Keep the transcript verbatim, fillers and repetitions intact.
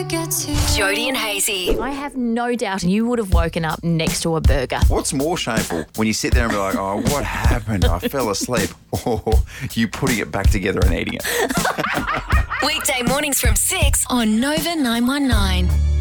Jody and Hazy. I have no doubt you would have woken up next to a burger. What's more shameful? When you sit there and be like, oh, what happened? I fell asleep. Or you putting it back together and eating it. Weekday mornings from six on Nova nine one nine.